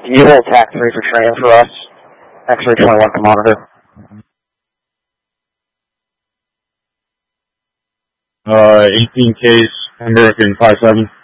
Can you hold TAC 3 for training for us? X-ray 21 to monitor. 18 case, American 5-7.